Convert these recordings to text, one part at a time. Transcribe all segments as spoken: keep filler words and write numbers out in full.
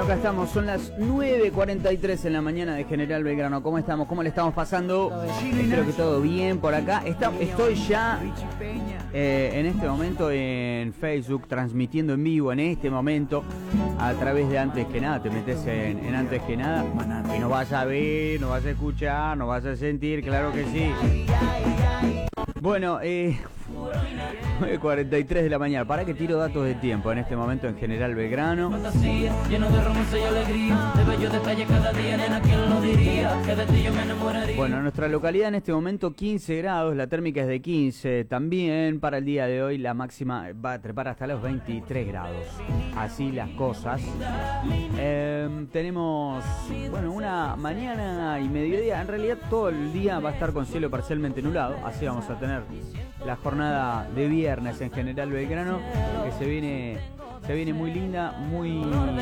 Acá estamos, son las nueve cuarenta y tres en la mañana de General Belgrano. ¿Cómo estamos? ¿Cómo le estamos pasando? Espero que todo bien por acá. Está, estoy ya eh, en este momento en Facebook, transmitiendo en vivo en este momento a través de Antes que Nada. Te metes en, en Antes que Nada y nos vas a ver, nos vas a escuchar, nos vas a sentir, claro que sí. Bueno, eh... nueve cuarenta y tres de la mañana. Para que tiro datos de tiempo en este momento en General Belgrano. Bueno, nuestra localidad en este momento quince grados, la térmica es de quince. También para el día de hoy la máxima va a trepar hasta los veintitrés grados. Así las cosas. Eh, tenemos, bueno, una mañana y mediodía. En realidad todo el día va a estar con cielo parcialmente nublado. Así vamos a tener la jornada de viernes en General Belgrano, que se viene se viene muy linda, muy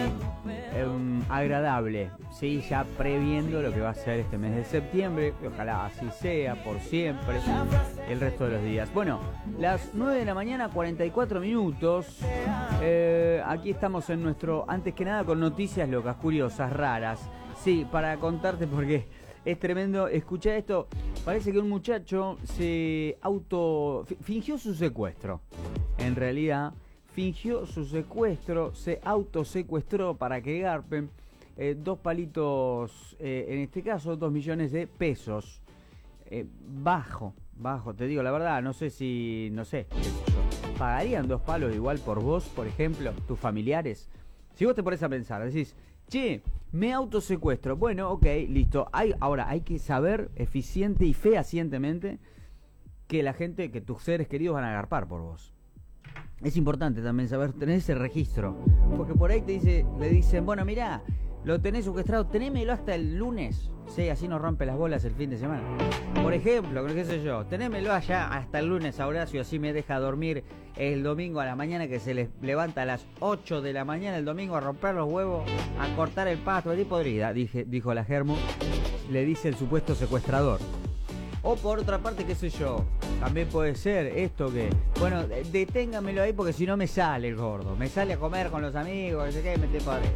eh, agradable, sí, ya previendo lo que va a ser este mes de septiembre, que ojalá así sea por siempre el resto de los días. Bueno, las nueve de la mañana, cuarenta y cuatro minutos. Eh, aquí estamos en nuestro Antes que Nada con noticias locas, curiosas, raras. Sí, para contarte porque es tremendo. Escucha esto. Parece que un muchacho se auto... fingió su secuestro. En realidad, fingió su secuestro, se autosecuestró para que garpen eh, dos palitos, eh, en este caso, dos millones de pesos. Eh, bajo, bajo, te digo la verdad, no sé si, no sé, ¿pagarían dos palos igual por vos, por ejemplo, tus familiares? Si vos te pones a pensar, decís, che, me autosecuestro. Bueno, ok, listo. Hay, ahora, hay que saber eficiente y fehacientemente que la gente, que tus seres queridos van a agarpar por vos. Es importante también saber tener ese registro. Porque por ahí te dice, le dicen, bueno, mirá, lo tenés secuestrado, tenémelo hasta el lunes. Sí, así nos rompe las bolas el fin de semana. Por ejemplo, qué sé yo, tenémelo allá hasta el lunes a Horacio, así me deja dormir el domingo a la mañana, que se les levanta a las ocho de la mañana el domingo a romper los huevos, a cortar el pasto, a ti podrida, dije, dijo la Germu, le dice el supuesto secuestrador. O por otra parte, qué sé yo, también puede ser esto que, bueno, deténgamelo ahí porque si no me sale el gordo, me sale a comer con los amigos, no sé qué, me te padre.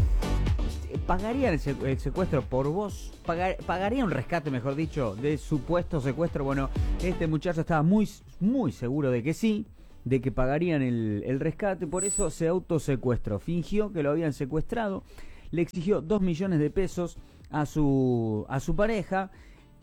¿Pagarían el secuestro por vos? ¿Pagar, ¿Pagaría un rescate, mejor dicho, de supuesto secuestro? Bueno, este muchacho estaba muy, muy seguro de que sí, de que pagarían el, el rescate, por eso se autosecuestró. Fingió que lo habían secuestrado, le exigió dos millones de pesos a su, a su pareja.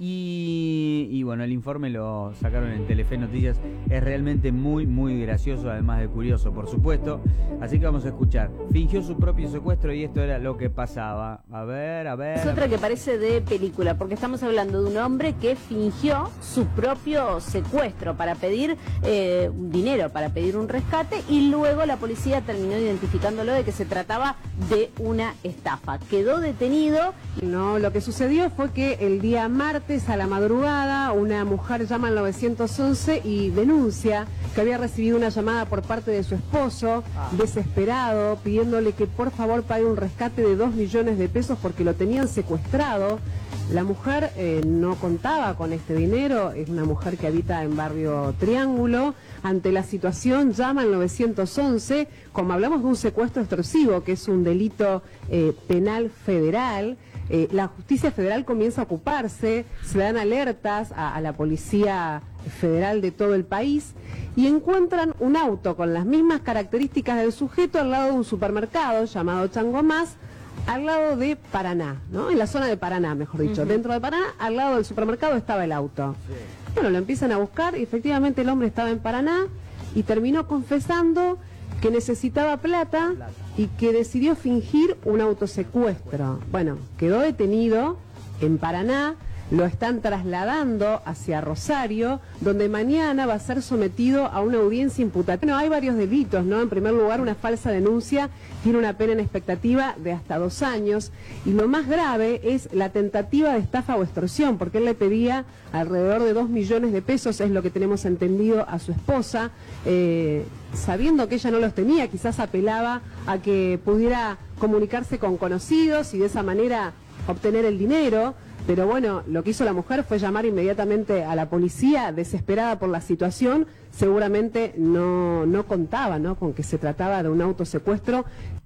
Y, y bueno, el informe lo sacaron en Telefe Noticias. Es realmente muy, muy gracioso, además de curioso, por supuesto. Así que vamos a escuchar. Fingió su propio secuestro y esto era lo que pasaba. A ver, a ver. Es otra que parece de película, porque estamos hablando de un hombre que fingió su propio secuestro para pedir eh, dinero, para pedir un rescate, y luego la policía terminó identificándolo de que se trataba de una estafa. Quedó detenido. No, lo que sucedió fue que el día martes a la madrugada una mujer llama al nueve once y denuncia que había recibido una llamada por parte de su esposo, ah. desesperado, pidiéndole que por favor pague un rescate de dos millones de pesos porque lo tenían secuestrado. La mujer eh, no contaba con este dinero, es una mujer que habita en barrio Triángulo. Ante la situación llama al nueve once, como hablamos de un secuestro extorsivo, que es un delito eh, penal federal. Eh, la justicia federal comienza a ocuparse, se dan alertas a, a la policía federal de todo el país y encuentran un auto con las mismas características del sujeto al lado de un supermercado llamado Chango Más, al lado de Paraná, ¿no? En la zona de Paraná, mejor dicho. Uh-huh. Dentro de Paraná, al lado del supermercado estaba el auto. Sí. Bueno, lo empiezan a buscar y efectivamente el hombre estaba en Paraná y terminó confesando que necesitaba plata y que decidió fingir un autosecuestro. Bueno, quedó detenido en Paraná, lo están trasladando hacia Rosario, donde mañana va a ser sometido a una audiencia imputativa. Bueno, hay varios delitos, ¿no? En primer lugar, una falsa denuncia tiene una pena en expectativa de hasta dos años. Y lo más grave es la tentativa de estafa o extorsión, porque él le pedía alrededor de dos millones de pesos, es lo que tenemos entendido, a su esposa, eh, sabiendo que ella no los tenía, quizás apelaba a que pudiera comunicarse con conocidos y de esa manera obtener el dinero. Pero bueno, lo que hizo la mujer fue llamar inmediatamente a la policía, desesperada por la situación. Seguramente no, no contaba, ¿no?, con que se trataba de un autosecuestro.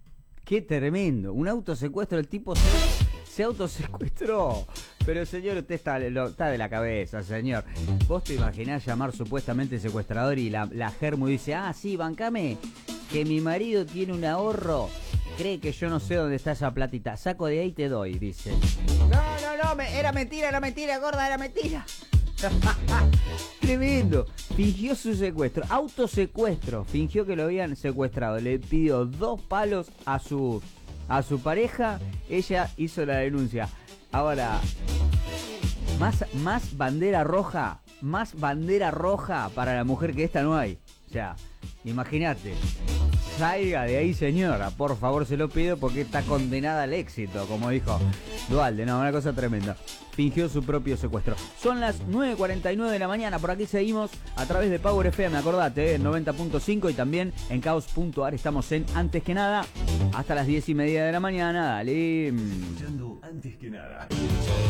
Qué tremendo. Un autosecuestro, el tipo se, se autosecuestró. Pero señor, usted está, lo, está de la cabeza, señor. Vos te imaginás llamar supuestamente secuestrador y la, la Germu dice, ah, sí, bancame, que mi marido tiene un ahorro. Cree que yo no sé dónde está esa platita. Saco de ahí y te doy, dice. No, no, no, me, era mentira, era mentira, gorda, era mentira. Tremendo. Fingió su secuestro, autosecuestro. Fingió que lo habían secuestrado. Le pidió dos palos a su, a su pareja. Ella hizo la denuncia. Ahora, más, más bandera roja, más bandera roja para la mujer que esta no hay. O sea, imagínate. Salga de ahí, señora, por favor, se lo pido porque está condenada al éxito, como dijo Duhalde. No, una cosa tremenda. Fingió su propio secuestro. Son las nueve cuarenta y nueve de la mañana, por aquí seguimos a través de Power F M, acordate, en noventa punto cinco y también en caos punto ar. Estamos en Antes que Nada hasta las diez y media de la mañana. Dale. Escuchando Antes que Nada.